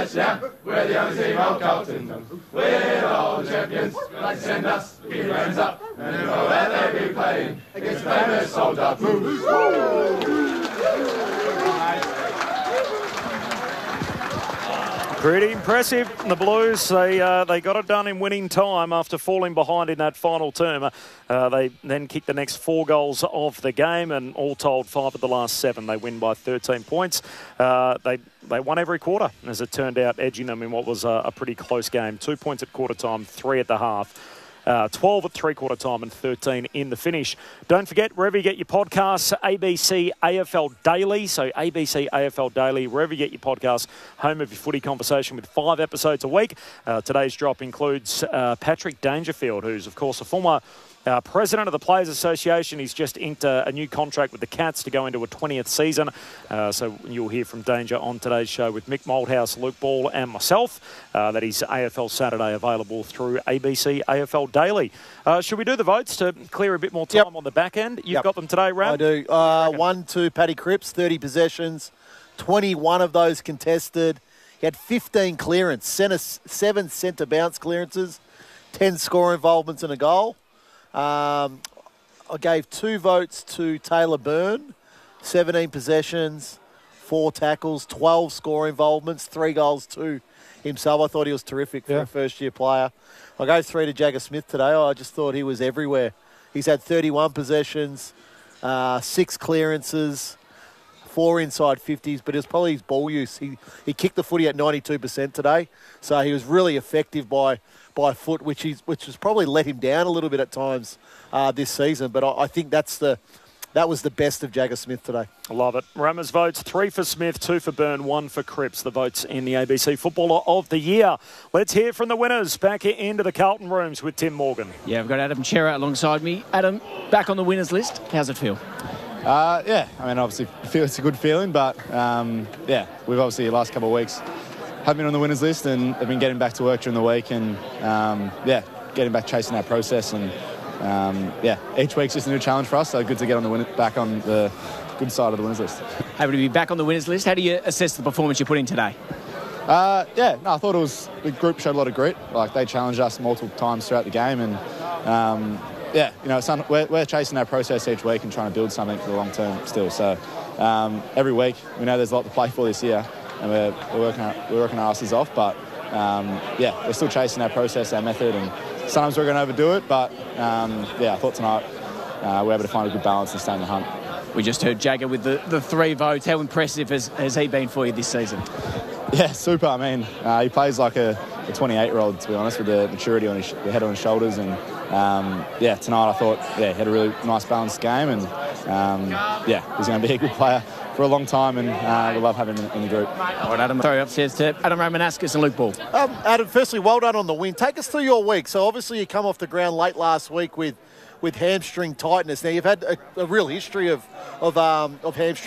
champ, we're the only team of Carlton. We're all the champions, like to send us, keep your hands up, and know that they be playing against the famous Old Dark Blues. Pretty impressive. The Blues, they got it done in winning time after falling behind in that final term. They then kicked the next 4 goals of the game, and all told, 5 of the last 7. They win by 13 points. They won every quarter, as it turned out, edging them in what was a pretty close game. 2 points at quarter time, 3 at the half. 12 at three-quarter time and 13 in the finish. Don't forget, wherever you get your podcasts, ABC AFL Daily. So ABC AFL Daily, wherever you get your podcasts, home of your footy conversation with 5 episodes a week. Today's drop includes Patrick Dangerfield, who's, of course, a former president of the Players Association. He's just inked a new contract with the Cats to go into a 20th season. So you'll hear from Danger on today's show with Mick Malthouse, Luke Ball and myself. That is AFL Saturday, available through ABC AFL Daily. Should we do the votes to clear a bit more time on the back end? You've got them today, Ram? I do. 1-2, Paddy Cripps, 30 possessions, 21 of those contested. He had 15 clearance, 7 centre bounce clearances, 10 score involvements and a goal. I gave 2 votes to Taylor Byrne, 17 possessions, 4 tackles, 12 score involvements, 3 goals to himself. I thought he was terrific for a first-year player. I gave 3 to Jagger Smith today. I just thought he was everywhere. He's had 31 possessions, 6 clearances, 4 inside 50s, but it was probably his ball use. He kicked the footy at 92% today, so he was really effective by foot, which has probably let him down a little bit at times this season. But I think that was the best of Jagger Smith today. I love it. Rammer's votes, 3 for Smith, 2 for Byrne, 1 for Cripps. The votes in the ABC Footballer of the Year. Let's hear from the winners. Back into the Carlton rooms with Tim Morgan. Yeah, I've got Adam Chera alongside me. Adam, back on the winners list. How's it feel? Yeah, I mean, obviously, I feel it's a good feeling, but yeah, we've obviously the last couple of weeks have been on the winners list and have been getting back to work during the week and yeah, getting back chasing our process and yeah, each week's just a new challenge for us. So good to get on back on the good side of the winners list. Happy to be back on the winners list. How do you assess the performance you put in today? Yeah, no, I thought the group showed a lot of grit. Like they challenged us multiple times throughout the game and. Yeah, you know, we're chasing our process each week and trying to build something for the long term still. So every week we know there's a lot to play for this year, and we're working our asses off. But yeah, we're still chasing our process, our method, and sometimes we're going to overdo it. But yeah, I thought tonight we're able to find a good balance and stay in the hunt. We just heard Jagger with the 3 votes. How impressive has he been for you this season? Yeah, super. I mean, he plays like a 28-year-old, to be honest, with the maturity on the head on his shoulders. And yeah, tonight I thought, yeah, he had a really nice balanced game. And yeah, he's going to be a good player for a long time. And we love having him in the group. All right, Adam, throw upstairs to Adam Romanascus and Luke Ball. Adam, firstly, well done on the win. Take us through your week. So obviously you come off the ground late last week with hamstring tightness. Now you've had a real history of hamstring